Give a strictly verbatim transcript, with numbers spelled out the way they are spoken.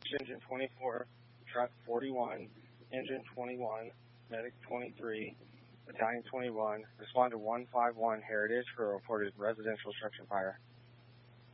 Engine twenty-four, Truck forty-one, Engine twenty-one, Medic twenty-three, Battalion twenty-one, respond to one five one Heritage for a reported residential structure fire.